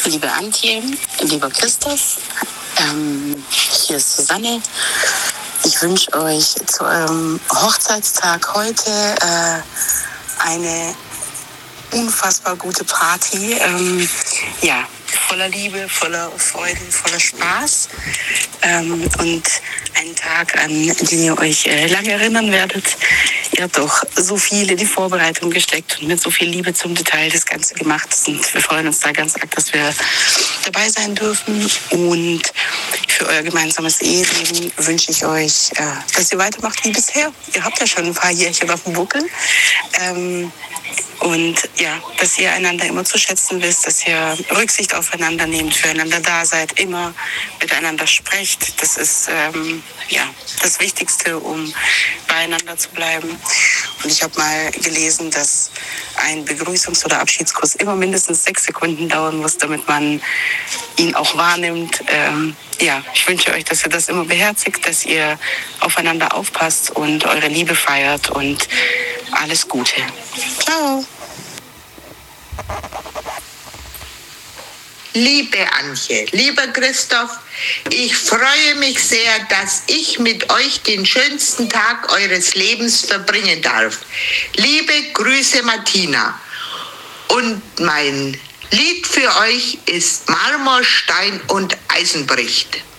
Liebe Antje, lieber Christoph, hier ist Susanne. Ich wünsche euch zu eurem Hochzeitstag heute eine unfassbar gute Party. Voller Liebe, voller Freude, voller Spaß. Und einen Tag, an den ihr euch lange erinnern werdet. Ihr habt auch so viel in die Vorbereitung gesteckt und mit so viel Liebe zum Detail das Ganze gemacht. Und wir freuen uns da ganz arg, dass wir dabei sein dürfen. Und für euer gemeinsames Eheleben wünsche ich euch, dass ihr weitermacht wie bisher. Ihr habt ja schon ein paar Jährchen auf dem Buckel. Und ja, dass ihr einander immer zu schätzen wisst, dass ihr Rücksicht aufeinander nehmt, füreinander da seid, immer miteinander sprecht. Das ist das Wichtigste, um beieinander zu bleiben. Und ich habe mal gelesen, dass ein Begrüßungs- oder Abschiedskuss immer mindestens 6 Sekunden dauern muss, damit man ihn auch wahrnimmt. Ich wünsche euch, dass ihr das immer beherzigt, dass ihr aufeinander aufpasst und eure Liebe feiert und alles Gute. Ciao. Liebe Antje, lieber Christoph, ich freue mich sehr, dass ich mit euch den schönsten Tag eures Lebens verbringen darf. Liebe Grüße, Martina. Und mein Lied für euch ist Marmor, Stein und Eisen bricht.